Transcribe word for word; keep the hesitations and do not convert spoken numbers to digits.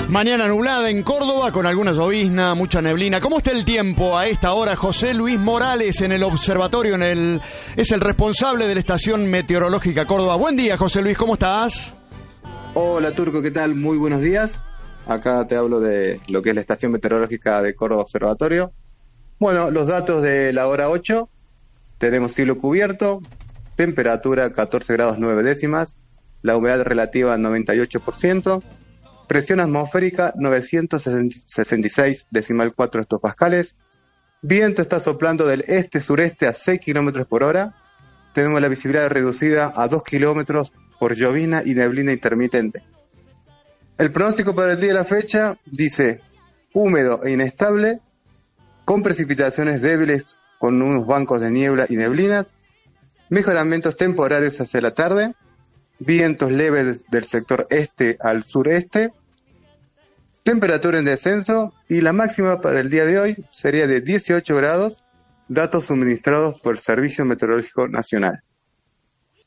Mañana nublada en Córdoba con alguna llovizna, mucha neblina. ¿Cómo está el tiempo a esta hora? José Luis Morales en el observatorio, en el es el responsable de la estación meteorológica Córdoba. Buen día, José Luis, ¿cómo estás? Hola, Turco, ¿qué tal? Muy buenos días. Acá te hablo de lo que es la estación meteorológica de Córdoba Observatorio. Bueno, los datos de la hora ocho. Tenemos cielo cubierto, temperatura catorce grados nueve décimas, la humedad relativa noventa y ocho por ciento, presión atmosférica novecientos sesenta y seis decimal cuatro hectopascales, viento está soplando del este-sureste a seis kilómetros por hora, tenemos la visibilidad reducida a dos kilómetros por llovizna y neblina intermitente. El pronóstico para el día de la fecha dice húmedo e inestable, con precipitaciones débiles con unos bancos de niebla y neblinas, mejoramientos temporarios hacia la tarde, vientos leves del sector este al sureste, temperatura en descenso y la máxima para el día de hoy sería de dieciocho grados, datos suministrados por el Servicio Meteorológico Nacional.